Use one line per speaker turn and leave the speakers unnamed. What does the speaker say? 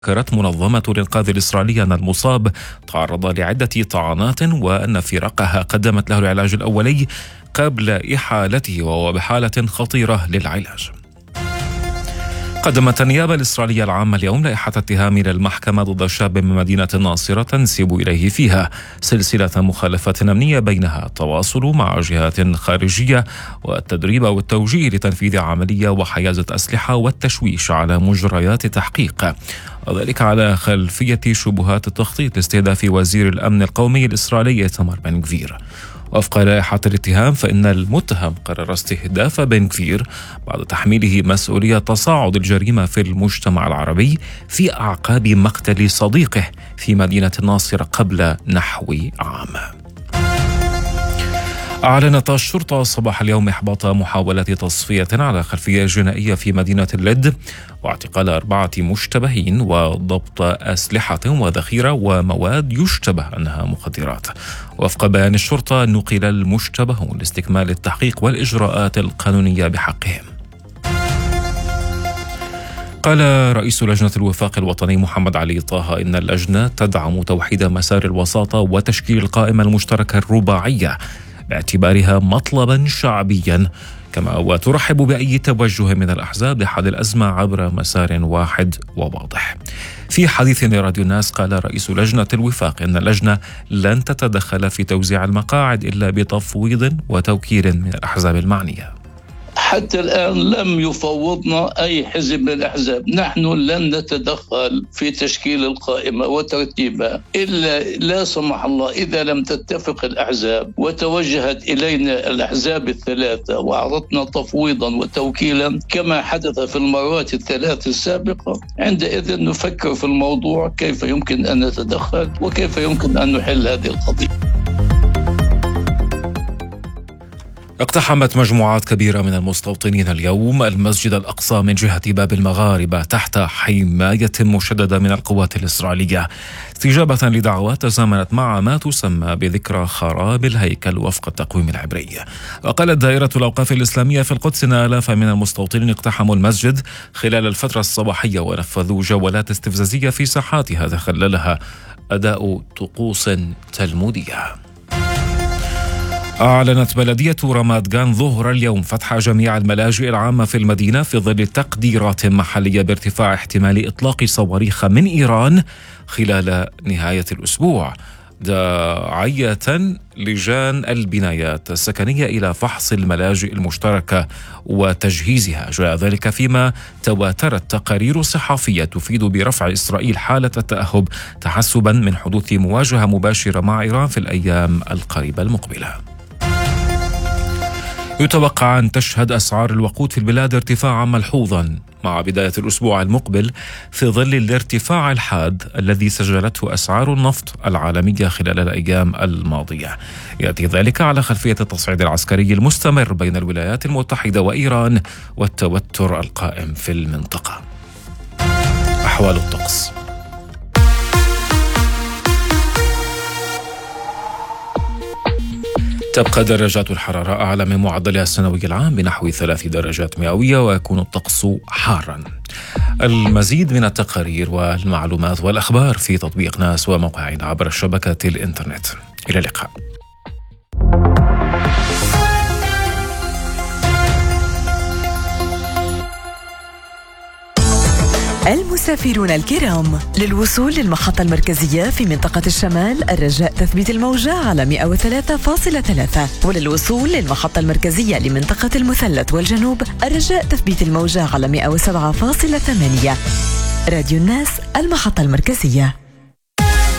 ذكرت منظمة الإنقاذ الإسرائيلية أن المصاب تعرض لعدة طعنات وأن فرقها قدمت له العلاج الأولي قبل إحالته وهو بحالة خطيرة للعلاج. قدمت النيابة الإسرائيلية العامة اليوم لائحة اتهام إلى المحكمة ضد شاب من مدينة الناصرة تنسب إليه فيها سلسلة مخالفات أمنية بينها التواصل مع جهات خارجية والتدريب أو التوجيه لتنفيذ عملية وحيازة أسلحة والتشويش على مجريات تحقيق، وذلك على خلفية شبهات التخطيط لاستهداف وزير الأمن القومي الإسرائيلي إيتمار بن غفير. وفق لائحة الاتهام فإن المتهم قرر استهداف بن غفير بعد تحميله مسؤولية تصاعد الجريمة في المجتمع العربي في أعقاب مقتل صديقه في مدينة الناصرة قبل نحو عام. أعلنت الشرطة صباح اليوم إحباط محاولة تصفية على خلفية جنائية في مدينة اللد واعتقال 4 مشتبهين وضبط أسلحة وذخيرة ومواد يشتبه أنها مخدرات. وفق بيان الشرطة نقل المشتبهون لاستكمال التحقيق والإجراءات القانونية بحقهم. قال رئيس لجنة الوفاق الوطني محمد علي طه إن اللجنة تدعم توحيد مسار الوساطة وتشكيل القائمة المشتركة الرباعية باعتبارها مطلبا شعبيا، كما وترحب بأي توجه من الأحزاب لحل الأزمة عبر مسار واحد وواضح. في حديث لراديو الناس قال رئيس لجنة الوفاق إن اللجنة لن تتدخل في توزيع المقاعد إلا بتفويض وتوكيل من الأحزاب المعنية.
حتى الآن لم يفوضنا أي حزب من الأحزاب، نحن لن نتدخل في تشكيل القائمة وترتيبها إلا لا سمح الله إذا لم تتفق الأحزاب وتوجهت إلينا الأحزاب الثلاثة وعرضنا تفويضا وتوكيلا كما حدث في المرات الثلاث السابقة، عندئذ نفكر في الموضوع كيف يمكن أن نتدخل وكيف يمكن أن نحل هذه القضية.
اقتحمت مجموعات كبيرة من المستوطنين اليوم المسجد الأقصى من جهة باب المغاربة تحت حماية مشددة من القوات الإسرائيلية استجابة لدعوات تزامنت مع ما تسمى بذكرى خراب الهيكل وفق التقويم العبري. وقالت دائرة الأوقاف الإسلامية في القدس أن آلاف من المستوطنين اقتحموا المسجد خلال الفترة الصباحية ونفذوا جولات استفزازية في ساحاتها تخللها أداء طقوس تلمودية. أعلنت بلدية رماد جان ظهر اليوم فتح جميع الملاجئ العامة في المدينة في ظل تقديرات محلية بارتفاع احتمال إطلاق صواريخ من إيران خلال نهاية الأسبوع، داعية لجان البنايات السكنية إلى فحص الملاجئ المشتركة وتجهيزها. جاء ذلك فيما تواترت تقارير صحفية تفيد برفع إسرائيل حالة التأهب تحسبا من حدوث مواجهة مباشرة مع إيران في الأيام القريبة المقبلة. يتوقع أن تشهد أسعار الوقود في البلاد ارتفاعا ملحوظا مع بداية الأسبوع المقبل في ظل الارتفاع الحاد الذي سجلته أسعار النفط العالمية خلال الأيام الماضية. يأتي ذلك على خلفية التصعيد العسكري المستمر بين الولايات المتحدة وإيران والتوتر القائم في المنطقة. أحوال الطقس. تبقى درجات الحرارة أعلى من معدلها السنوي العام بنحو 3 درجات مئوية ويكون الطقس حارا. المزيد من التقارير والمعلومات والأخبار في تطبيق ناس وموقعنا عبر شبكة الإنترنت. إلى اللقاء.
المسافرون الكرام، للوصول للمحطة المركزية في منطقة الشمال الرجاء تثبيت الموجة على 103.3، وللوصول للمحطة المركزية لمنطقة المثلث والجنوب الرجاء تثبيت الموجة على 107.8. راديو الناس، المحطة المركزية.